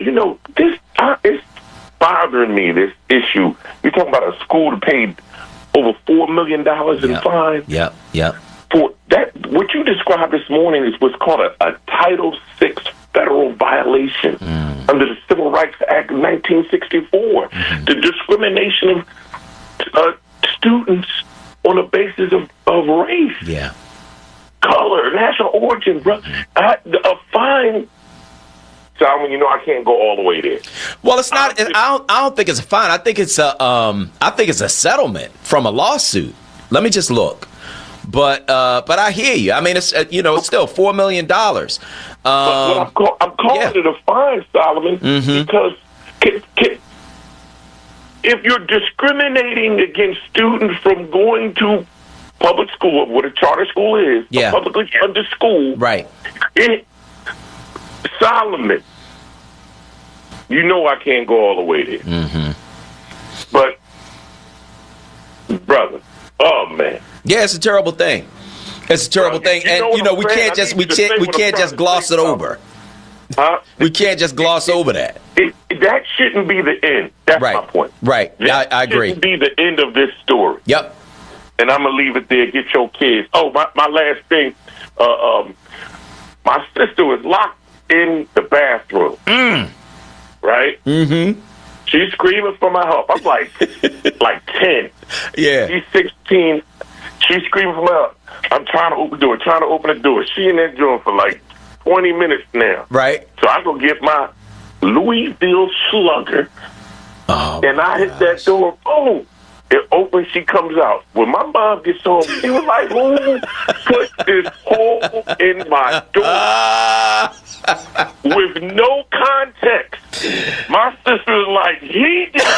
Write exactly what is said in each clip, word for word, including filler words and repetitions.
you know, this uh, it's bothering me, this issue. You're talking about a school that paid over four million dollars in yep. fines. Yep, yep. For that, what you described this morning is what's called a, a Title six federal violation mm. under the Civil Rights Act of nineteen sixty-four. Mm-hmm. The discrimination of uh, students on the basis of, of race, yeah, color, national origin, bro. Mm-hmm. I, a fine. Solomon, you know I can't go all the way there. Well, it's not. I don't. I don't think it's a fine. I think it's a. Um. I think it's a settlement from a lawsuit. Let me just look. But uh. But I hear you. I mean, it's uh, you know it's still four million dollars. Um. But I'm, call, I'm calling yeah. it a fine, Solomon, mm-hmm. because can, can, if you're discriminating against students from going to public school, what a charter school is, yeah. a publicly funded school, right? It, Solomon, you know I can't go all the way there. Mm-hmm. But, brother, oh man, yeah, it's a terrible thing. It's a terrible Bro, thing, you, you and you know we saying? can't just we can't we can't just gloss it over. Huh? We can't just gloss it, over that. It, it, that shouldn't be the end. That's right. my point. Right. That I, I agree. Shouldn't be the end of this story. Yep. And I'm gonna leave it there. Get your kids. Oh, my, my last thing. Uh, um, my sister was locked in the bathroom. Mm. Right? Mm-hmm. She's screaming for my help. I'm like, like ten. Yeah. She's sixteen. She's screaming for my help. I'm trying to open the door, trying to open the door. She in that door for like twenty minutes now. Right. So I go get my Louisville Slugger, oh, and I hit that door. Boom. It opens, she comes out. When my mom gets home, she was like, who put this hole in my door? With no context. My sister was like, he did.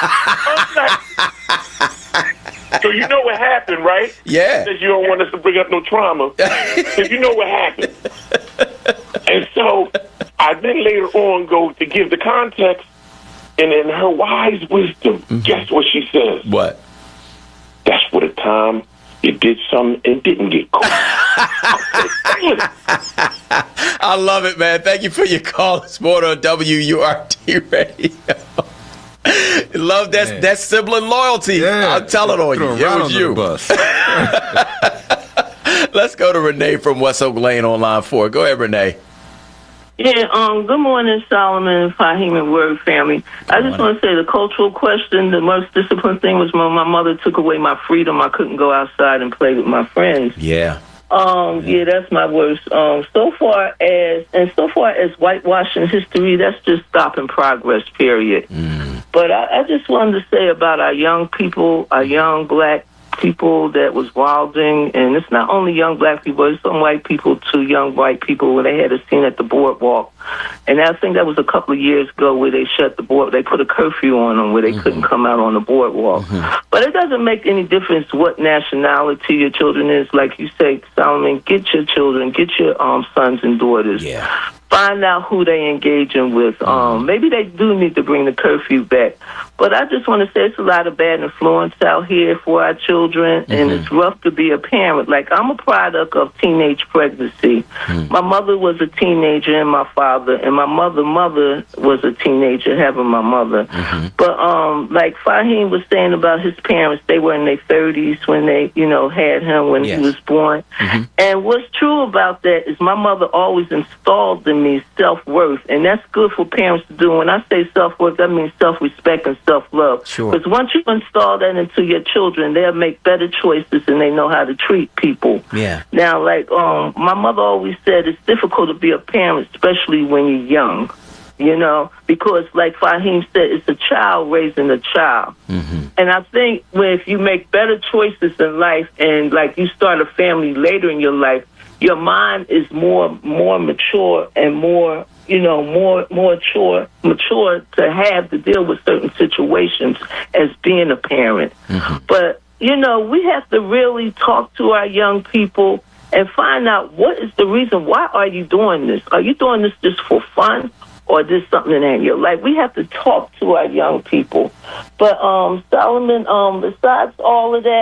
So you know what happened, right? Yeah. Since you don't want us to bring up no trauma. So you know what happened. And so I then later on go to give the context. And in her wise wisdom, mm-hmm. guess what she says? What? That's for the time you did something and didn't get caught. I love it, man. Thank you for your call. It's more on W U R T Radio. Love that, man. That sibling loyalty. Yeah. I'll tell it on you. It was you. Bus. Let's go to Renee from West Oak Lane on line four. Go ahead, Renee. Yeah, um, good morning, Solomon and Fahim and Word family. Good I just want to say the cultural question, the most disciplined thing was when my mother took away my freedom. I couldn't go outside and play with my friends. Yeah. Um, yeah. yeah, that's my worst. Um, so far as, and so far as whitewashing history, that's just stopping progress, period. Mm. But I, I just wanted to say about our young people, our young black people that was wilding, and it's not only young black people, it's some white people too, young white people, when they had a scene at the boardwalk. And I think that was a couple of years ago where they shut the board, they put a curfew on them where they mm-hmm. couldn't come out on the boardwalk. Mm-hmm. But it doesn't make any difference what nationality your children is. Like you say, Solomon, get your children, get your um, sons and daughters. Yeah. Find out who they engaging with. Mm-hmm. Um, maybe they do need to bring the curfew back. But I just want to say it's a lot of bad influence out here for our children, mm-hmm. and it's rough to be a parent. Like, I'm a product of teenage pregnancy. Mm-hmm. My mother was a teenager and my father, and my mother mother was a teenager having my mother. Mm-hmm. But um, like Fahim was saying about his parents, they were in their thirties when they, you know, had him when yes. he was born. Mm-hmm. And what's true about that is my mother always installed in me self-worth, and that's good for parents to do. When I say self-worth, that means self-respect and self-love. Sure. Because once you install that into your children, they'll make better choices and they know how to treat people. Yeah. Now, like um, my mother always said, it's difficult to be a parent, especially when you're young. You know, because like Fahim said, it's a child raising a child. Mm-hmm. And I think when if you make better choices in life and like you start a family later in your life, your mind is more more mature and more, you know, more more mature mature to have to deal with certain situations as being a parent. Mm-hmm. But, you know, we have to really talk to our young people and find out what is the reason. Why are you doing this? Are you doing this just for fun? Or just something in your life? We have to talk to our young people. But um, Solomon, um, besides all of that,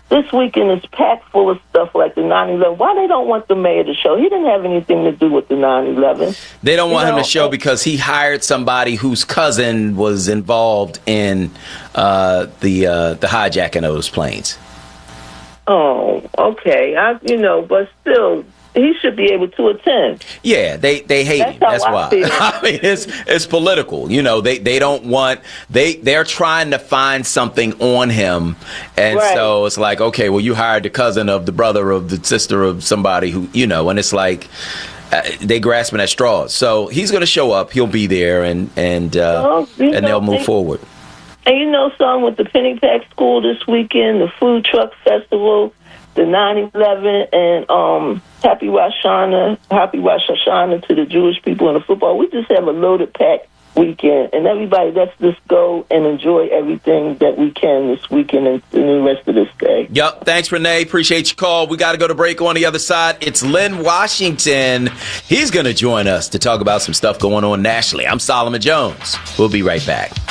this weekend is packed full of stuff like the nine eleven. Why they don't want the mayor to show? He didn't have anything to do with the nine eleven. They don't want you know, him to show because he hired somebody whose cousin was involved in uh, the uh, the hijacking of those planes. Oh, okay. I, you know, but still, he should be able to attend. Yeah, they, they hate That's him. That's I why. feel. I mean, it's it's political. You know, they, they don't want they they're trying to find something on him, and Right. so it's like, okay, well, you hired the cousin of the brother of the sister of somebody who, you know, and it's like uh, they grasping at straws. So he's going to show up. He'll be there, and and uh, Well, you and know, they'll move they- forward. And you know something with the Pennypack School this weekend, the Food Truck Festival, the nine eleven, and um, Happy Rosh Hashanah, Happy Rosh Hashanah to the Jewish people in the football. We just have a loaded pack weekend, and everybody, let's just go and enjoy everything that we can this weekend and, and the rest of this day. Yep. Thanks, Renee. Appreciate your call. We got to go to break on the other side. It's Lynn Washington. He's going to join us to talk about some stuff going on nationally. I'm Solomon Jones. We'll be right back.